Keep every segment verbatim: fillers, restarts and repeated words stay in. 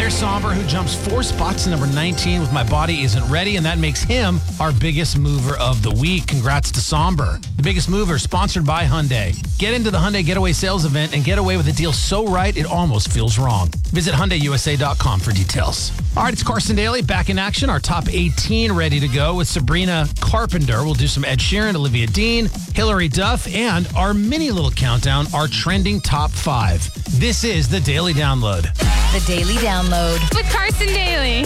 Here's Somber, who jumps four spots to number nineteen with My Body Isn't Ready, and that makes him our biggest mover of the week. Congrats to Somber. The Biggest Mover, sponsored by Hyundai. Get into the Hyundai Getaway Sales Event and get away with a deal so right it almost feels wrong. Visit Hyundai U S A dot com for details. All right, it's Carson Daly back in action. Our top eighteen ready to go with Sabrina Carpenter. We'll do some Ed Sheeran, Olivia Dean, Hilary Duff, and our mini little countdown, our trending top five. This is the Daily Download. The Daily Download with Carson Daly.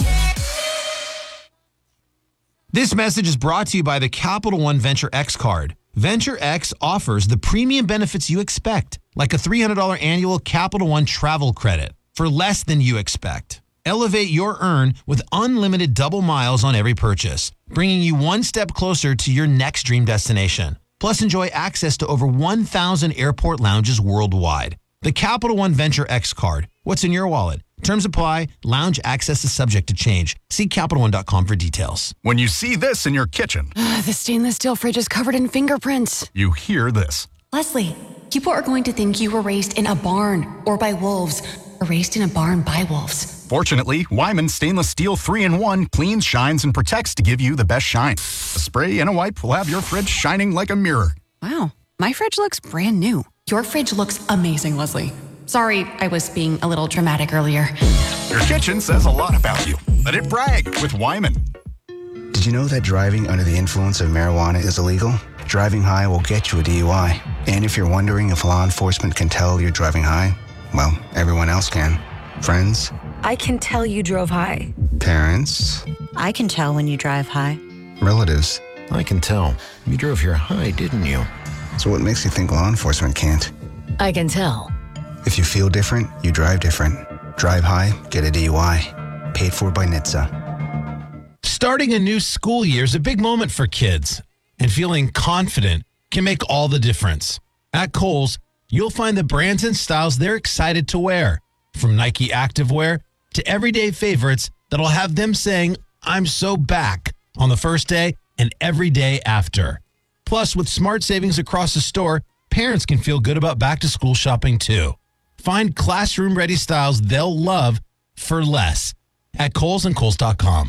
This message is brought to you by the Capital One Venture X card. Venture X offers the premium benefits you expect, like a three hundred dollars annual Capital One travel credit for less than you expect. Elevate your earn with unlimited double miles on every purchase, bringing you one step closer to your next dream destination. Plus, enjoy access to over one thousand airport lounges worldwide. The Capital One Venture X card. What's in your wallet? Terms apply. Lounge access is subject to change. See Capital One dot com for details. When you see this in your kitchen, The stainless steel fridge is covered in fingerprints. you hear this. Leslie, people are going to think you were raised in a barn or by wolves, or raised in a barn by wolves. Fortunately, Wyman Stainless Steel three in one cleans, shines, and protects to give you the best shine. A spray and a wipe will have your fridge shining like a mirror. Wow, my fridge looks brand new. Your fridge looks amazing, Leslie. Sorry, I was being a little dramatic earlier. Your kitchen says a lot about you. Let it brag with Wyman. Did you know that driving under the influence of marijuana is illegal? Driving high will get you a D U I. And if you're wondering if law enforcement can tell you're driving high, well, everyone else can. Friends, I can tell you drove high. parents, I can tell when you drive high. relatives. I can tell. You drove here high, didn't you? So what makes you think law enforcement can't? I can tell. If you feel different, you drive different. Drive high, get a D U I. Paid for by N H T S A. Starting a new school year is a big moment for kids, and feeling confident can make all the difference. At Kohl's, you'll find the brands and styles they're excited to wear, from Nike activewear to everyday favorites that'll have them saying, "I'm so back" on the first day and every day after. Plus, with smart savings across the store, parents can feel good about back-to-school shopping too. Find classroom-ready styles they'll love for less at Kohl's and Kohl's dot com.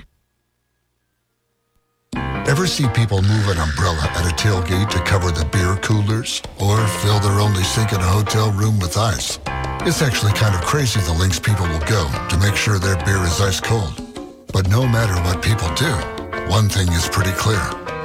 Ever see people move an umbrella at a tailgate to cover the beer coolers? Or fill their only sink in a hotel room with ice? It's actually kind of crazy the lengths people will go to make sure their beer is ice cold. But no matter what people do, one thing is pretty clear.